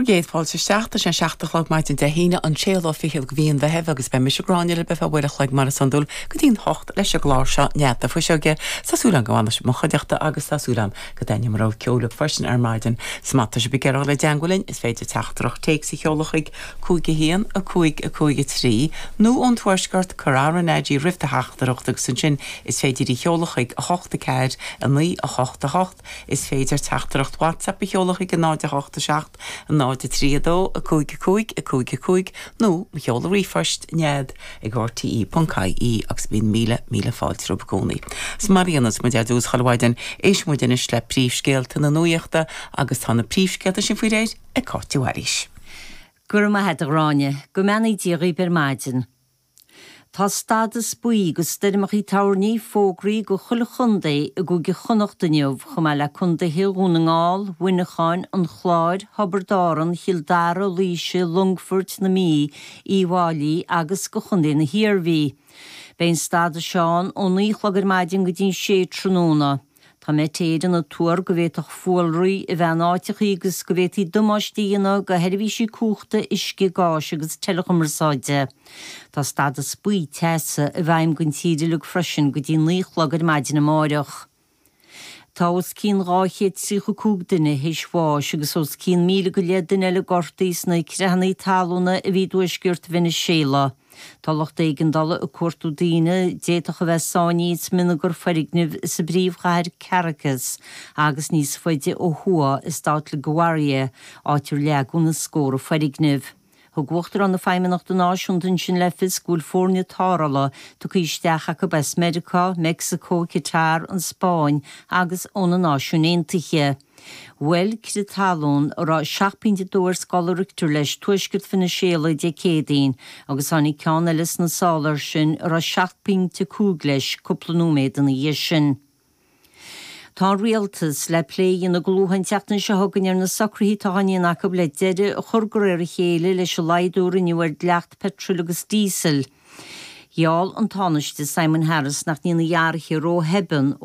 Géad fáil sé seachta sé seachtalach maidin de híine an séalá fichiil go bhíon bheith agus be mis gráinile be bhfuil chuig mar sandúil go dtíon hocht leis glár se neata fu seige saúlan gohana mo chuideachta agus saúlan go daine mar ceola fersin ar maidin smata se begear le deangolinn is féidir teachtarach teag sa cheolachaig cúige hían a cúige trí nó an tuairsgart choráran éidí rifta heachtarachta san sin is féidir í cheolachaig a hochta céid a ní a hochta hocht is féidir teachtarach WhatsApp i cheolachaig a náide hochta seacht náide tríadó a cúige nó cheola rífirst nead ag RTE.caí agus bíon míle fáilte rubcónaí. S Marianas mu deadús chalhhaidin éis mu inis le príomhscéalta na nuíochta agus tána príomhscéalta sin faoi réid ag Cortiúaris. Gur ma het aráine, go menaí díogaí ber maidin. Tá stadas buí go styrmach í taurní fógraí go chuile chundaí a go ge chunachtainneomh chumá le chunda hiúna ngáil, winacháin an chláid, habardáran, Hildara, Líse, Lungfurt na mí, Íháilí agus go chundaí na hiarmhí. Bén stada seán ó níchlagar maidin go dín sé tróna. Tá mé téidir na túir go bhéach fóilraí I bheith áiteach agus go bhétí dumáistíana go heirbhí sí cúchta isci gáis agus telechommersáide. Tá stadas buí teasa a bhaim gon tíidirlug freisin go dtí níchlagar maidin na máireach. Tá os cín ráchéad sícha cúg duine héisháis agus os cín míle go le duine le gortaís na crehannaí talúna a bhí dúisgirt Venezuela. Tá locht éigen dala a cuartú daine déach a bheith sáníos mina gur farignih sa bríomhchair Caracas agus níos foiide ó thua is stát le Guaria áitiúr leagún na scóra farignih. Thugwachttar an na feimimeach do náisiúntain sin le fiscúil fórne tárala do cíisteach go bes Medica, Mexico, Qatar an Spáin agus óna náisiún éintiche. Well cre talún rá 16 dúir scolarictar leis tuisgurt Venezuela de cédaín agus annig cean elis na sálar sin rá 16 leis cúplanúméid na dhé sin. Tá rialtas le pléin na glúhain teachtain se thugann ar na sacraí táhaíon acu le deire a churgur ar a chéile leis a leidúra nuair lecht petrol agus dísel. Jáal an táneiste Simon Harris nach nína jaarche ró hebben